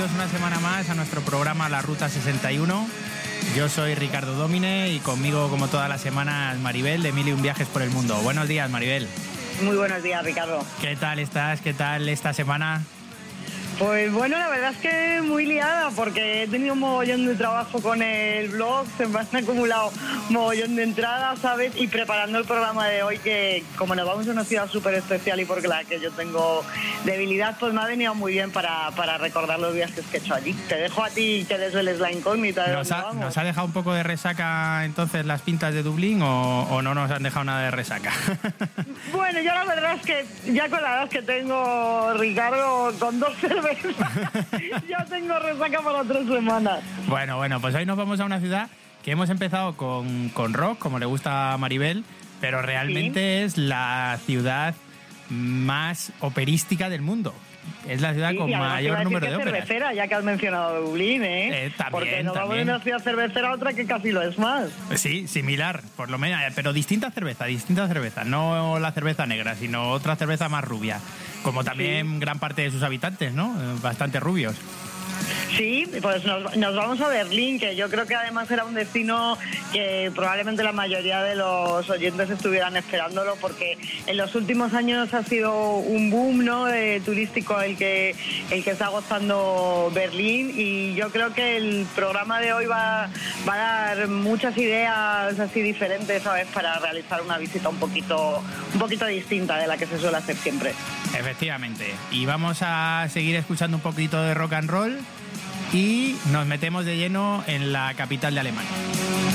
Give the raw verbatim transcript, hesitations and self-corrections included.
bienvenidos una semana más a nuestro programa La Ruta sesenta y uno. Yo soy Ricardo Domine y conmigo, como todas las semanas, Maribel de Mil y un Viajes por el Mundo. Buenos días, Maribel. Muy buenos días, Ricardo. ¿Qué tal estás? ¿Qué tal esta semana? Pues bueno, la verdad es que muy liada porque he tenido un mogollón de trabajo con el blog, se me han acumulado un mogollón de entradas, ¿sabes? Y preparando el programa de hoy, que como nos vamos a una ciudad súper especial y porque la que yo tengo debilidad, pues me ha venido muy bien para, para recordar los viajes que he hecho allí. Te dejo a ti que desveles la incógnita de ¿Nos dónde ha, vamos. ¿Nos ha dejado un poco de resaca entonces las pintas de Dublín o, o no nos han dejado nada de resaca? Bueno, yo la verdad es que ya con la edad que tengo, Ricardo, con dos cervezas ya tengo resaca para tres semanas. Bueno, bueno, pues hoy nos vamos a una ciudad que hemos empezado con, con rock, como le gusta a Maribel, pero realmente sí. Es la ciudad más operística del mundo. Es la ciudad sí, con mayor número de óperas. Cervecera, ya que has mencionado Dublín, ¿eh? eh también, Porque no vamos también. de una ciudad cervecera a otra que casi lo es más. Sí, similar, por lo menos, pero distinta cerveza, distinta cerveza. No la cerveza negra, sino otra cerveza más rubia. Como también sí. Gran parte de sus habitantes, ¿no? Bastante rubios. Sí, pues nos, nos vamos a Berlín, que yo creo que además era un destino que probablemente la mayoría de los oyentes estuvieran esperándolo, porque en los últimos años ha sido un boom, ¿no?, de turístico el que el que está gozando Berlín, y yo creo que el programa de hoy va, va a dar muchas ideas así diferentes, ¿sabes?, para realizar una visita un poquito un poquito distinta de la que se suele hacer siempre. Efectivamente, y vamos a seguir escuchando un poquito de rock and roll y nos metemos de lleno en la capital de Alemania.